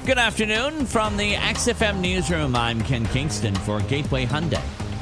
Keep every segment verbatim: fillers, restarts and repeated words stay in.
Good afternoon from the X F M Newsroom. I'm Ken Kingston for Gateway Hyundai.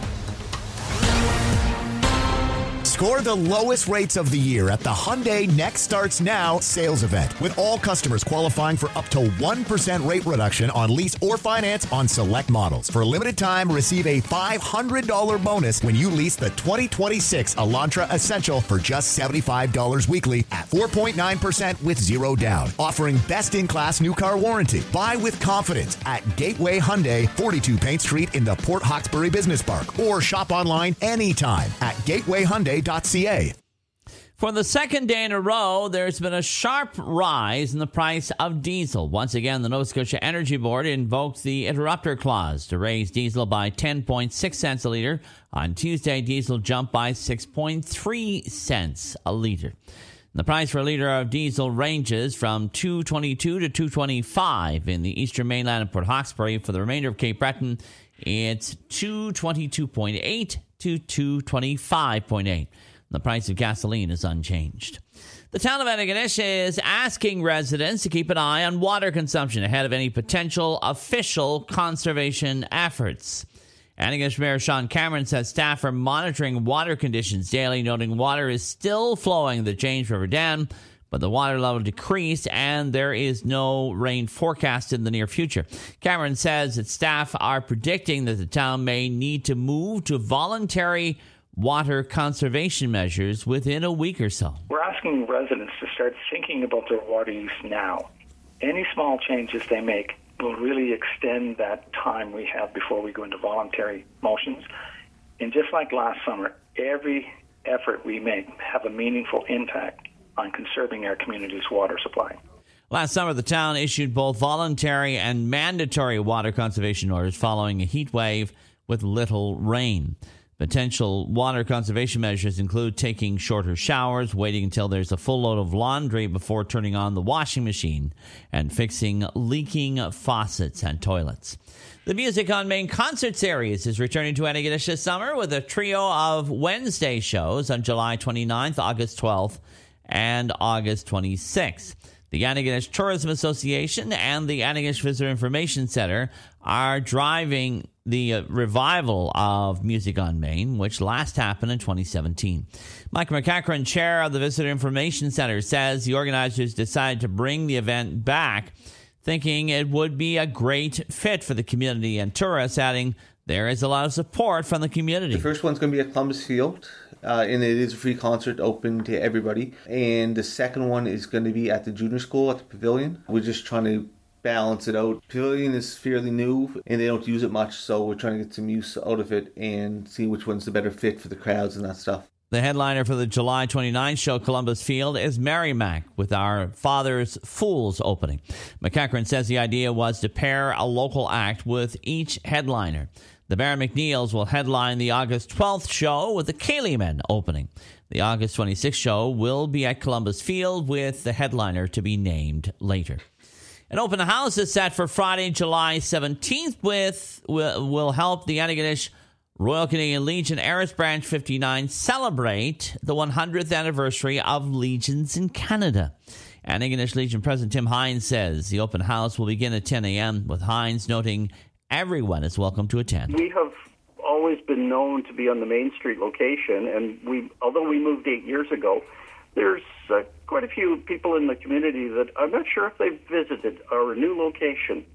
Score the lowest rates of the year at the Hyundai Next Starts Now sales event, with all customers qualifying for up to one percent rate reduction on lease or finance on select models. For a limited time, receive a five hundred dollars bonus when you lease the twenty twenty-six Elantra Essential for just seventy-five dollars weekly at four point nine percent with zero down. Offering best-in-class new car warranty. Buy with confidence at Gateway Hyundai, forty-two Paint Street in the Port Hawkesbury Business Park, or shop online anytime at gateway hyundai dot c a. For the second day in a row, there's been a sharp rise in the price of diesel. Once again, the Nova Scotia Energy Board invoked the interrupter clause to raise diesel by ten point six cents a litre. On Tuesday, diesel jumped by six point three cents a litre. The price for a litre of diesel ranges from two twenty-two to two twenty-five in the Eastern Mainland and Port Hawkesbury. For the remainder of Cape Breton, it's two twenty-two point eight to two twenty-five point eight. The price of gasoline is unchanged. The town of Antigonish is asking residents to keep an eye on water consumption ahead of any potential official conservation efforts. Antigonish Mayor Sean Cameron says staff are monitoring water conditions daily, noting water is still flowing the James River Dam, but the water level decreased and there is no rain forecast in the near future. Cameron says that staff are predicting that the town may need to move to voluntary water conservation measures within a week or so. We're asking residents to start thinking about their water use now. Any small changes they make will really extend that time we have before we go into voluntary motions. And just like last summer, every effort we make have a meaningful impact on conserving our community's water supply. Last summer, the town issued both voluntary and mandatory water conservation orders following a heat wave with little rain. Potential water conservation measures include taking shorter showers, waiting until there's a full load of laundry before turning on the washing machine, and fixing leaking faucets and toilets. The Music on Main concert series is returning to Antigonish this summer with a trio of Wednesday shows on July twenty-ninth, August twelfth, and August twenty-sixth. The Antigonish Tourism Association and the Antigonish Visitor Information Center are driving the uh, revival of Music on Main, which last happened in twenty seventeen. Mike McEachran, chair of the Visitor Information Center, says the organizers decided to bring the event back, thinking it would be a great fit for the community and tourists, adding there is a lot of support from the community. The first one's going to be at Columbus Field, uh, and it is a free concert open to everybody. And the second one is going to be at the junior school at the Pavilion. We're just trying to balance it out. Pavilion is fairly new and they don't use it much, so we're trying to get some use out of it and see which one's the better fit for the crowds and that stuff. The headliner for the July twenty-ninth show, Columbus Field, is Merrimack, with Our Father's Fools opening. McEachran says the idea was to pair a local act with each headliner. The Baron McNeils will headline the August twelfth show with the Cayley Men opening. The August twenty-sixth show will be at Columbus Field, with the headliner to be named later. An open house is set for Friday, July seventeenth, with will, will help the Antigonish Royal Canadian Legion Aris Branch fifty-nine celebrate the one hundredth anniversary of Legions in Canada. Antigonish Legion President Tim Hines says the open house will begin at ten a.m., with Hines noting everyone is welcome to attend. We have always been known to be on the Main Street location, and we, although we moved eight years ago, there's uh, quite a few people in the community that I'm not sure if they've visited our new location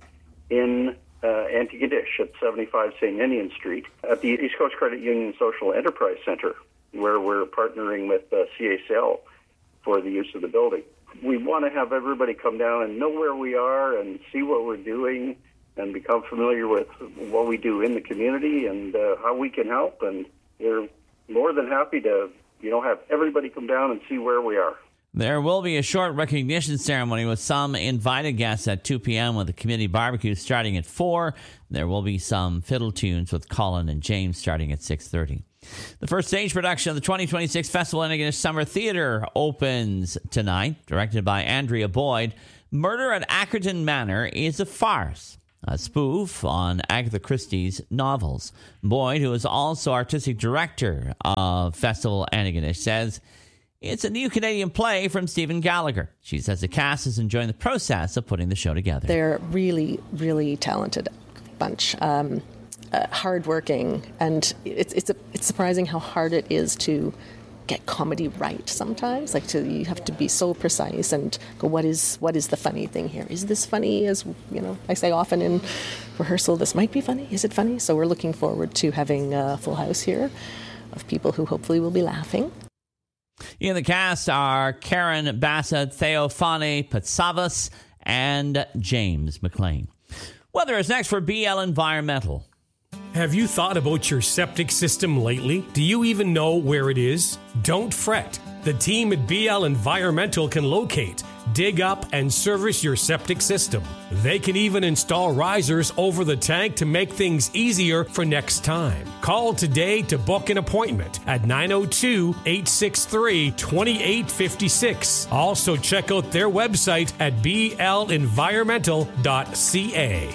in uh, Antigonish at seventy-five Saint Ninian Street at the East Coast Credit Union Social Enterprise Center, where we're partnering with uh, C A C L for the use of the building. We want to have everybody come down and know where we are and see what we're doing and become familiar with what we do in the community and uh, how we can help. And we're more than happy to, you know, have everybody come down and see where we are. There will be a short recognition ceremony with some invited guests at two p.m. with the community barbecue starting at four. There will be some fiddle tunes with Colin and James starting at six thirty. The first stage production of the twenty twenty-six Festival Antigonish Summer Theatre opens tonight. Directed by Andrea Boyd, Murder at Ackerton Manor is a farce, a spoof on Agatha Christie's novels. Boyd, who is also artistic director of Festival Antigonish, says It's a new Canadian play from Stephen Gallagher. She says the cast is enjoying the process of putting the show together. They're really, really talented bunch, um, uh, hardworking, and it's it's a, it's surprising how hard it is to get comedy right sometimes. Like to you have to be so precise and go, what is what is the funny thing here? Is this funny? As you know, I say often in rehearsal, this might be funny. Is it funny? So we're looking forward to having a full house here of people who hopefully will be laughing. In the cast are Karen Bassett, Theophane Patsavas, and James McLean. Weather is next for B L Environmental. Have you thought about your septic system lately? Do you even know where it is? Don't fret. The team at B L Environmental can locate, dig up, and service your septic system. They can even install risers over the tank to make things easier for next time. Call today to book an appointment at nine oh two, eight six three, two eight five six. Also check out their website at b l environmental dot c a.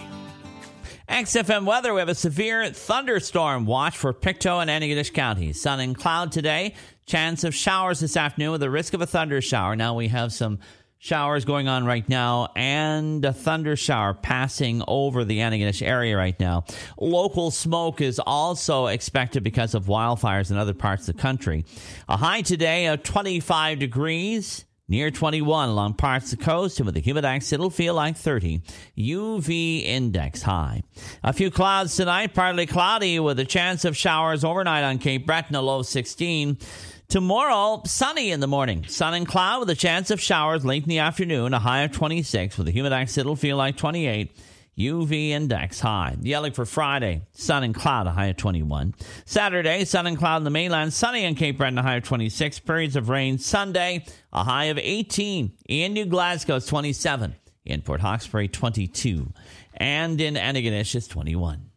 X F M weather, we have a severe thunderstorm watch for Pictou and Antigonish counties. Sun and cloud today. Chance of showers this afternoon with a risk of a thunder shower. Now we have some showers going on right now and a thunder shower passing over the Antigonish area right now. Local smoke is also expected because of wildfires in other parts of the country. A high today of twenty-five degrees. Near twenty-one along parts of the coast, and with the humidex, it'll feel like thirty. U V index high. A few clouds tonight, partly cloudy with a chance of showers overnight on Cape Breton, a low of sixteen. Tomorrow, sunny in the morning. Sun and cloud with a chance of showers late in the afternoon, a high of twenty-six. With the humidex, it'll feel like twenty-eight. U V index high. The outlook for Friday, sun and cloud, a high of twenty-one. Saturday, sun and cloud in the mainland, sunny on Cape Breton, a high of twenty-six. Periods of rain. Sunday, a high of eighteen. In New Glasgow, it's twenty-seven. In Port Hawkesbury, twenty-two. And in Antigonish, it's twenty-one.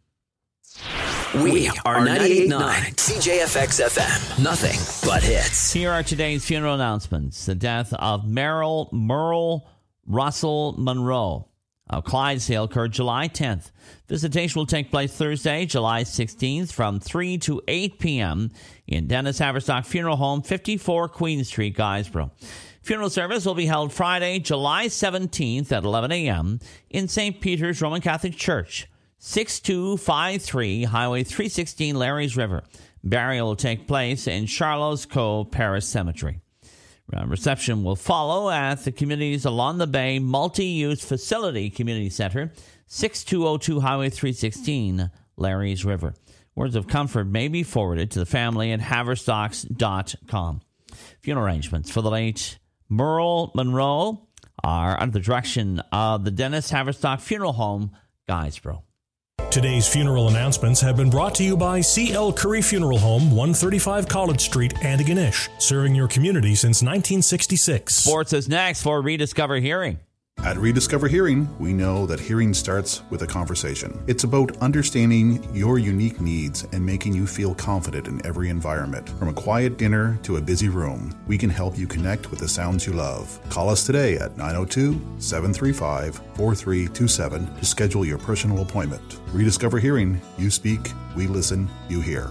We are ninety-eight point nine C J F X F M. Nothing but hits. Here are today's funeral announcements. The death of Merrill Merle Russell Monroe of Clydesdale occurred July tenth. Visitation will take place Thursday, July sixteenth from three to eight p.m. in Dennis Haverstock Funeral Home, fifty-four Queen Street, Guysborough. Funeral service will be held Friday, July seventeenth at eleven a.m. in Saint Peter's Roman Catholic Church, sixty-two fifty-three Highway three sixteen, Larry's River. Burial will take place in Charles Cove Parish Cemetery. Uh, reception will follow at the community's Along the Bay Multi-Use Facility Community Center, sixty-two oh two Highway three sixteen, Larry's River. Words of comfort may be forwarded to the family at haverstocks dot com. Funeral arrangements for the late Merle Monroe are under the direction of the Dennis Haverstock Funeral Home, Guysborough. Today's funeral announcements have been brought to you by C L Curry Funeral Home, one thirty-five College Street, Antigonish, serving your community since nineteen sixty-six. Sports is next for Rediscover Hearing. At Rediscover Hearing, we know that hearing starts with a conversation. It's about understanding your unique needs and making you feel confident in every environment. From a quiet dinner to a busy room, we can help you connect with the sounds you love. Call us today at nine oh two, seven three five, four three two seven to schedule your personal appointment. Rediscover Hearing, you speak, we listen, you hear.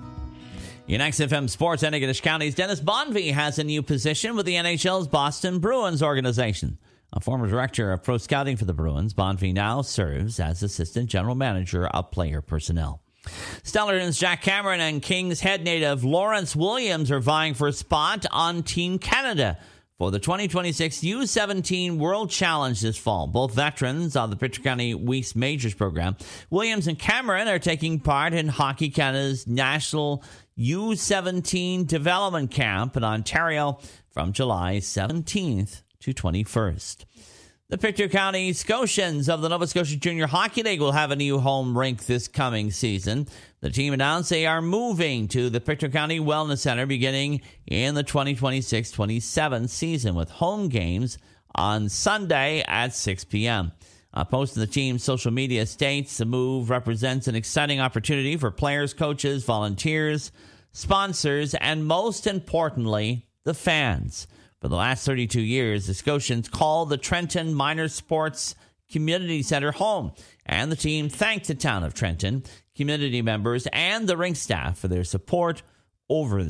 In X F M Sports, Antigonish County's Dennis Bonvie has a new position with the N H L's Boston Bruins organization. A former director of pro scouting for the Bruins, Bonvie now serves as assistant general manager of player personnel. Stellarton's Jack Cameron and Kings Head native Lawrence Williams are vying for a spot on Team Canada for the twenty twenty-six U seventeen World Challenge this fall. Both veterans of the Pictou County Weeks Majors program. Williams and Cameron are taking part in Hockey Canada's National U seventeen Development Camp in Ontario from July seventeenth to twenty-first. The Pictou County Scotians of the Nova Scotia Junior Hockey League will have a new home rink this coming season. The team announced they are moving to the Pictou County Wellness Center beginning in the twenty twenty-six twenty-seven season with home games on Sunday at six p.m. A post in the team's social media states the move represents an exciting opportunity for players, coaches, volunteers, sponsors, and most importantly, the fans. For the last thirty-two years, the Scotians called the Trenton Minor Sports Community Center home, and the team thanked the town of Trenton, community members, and the rink staff for their support over the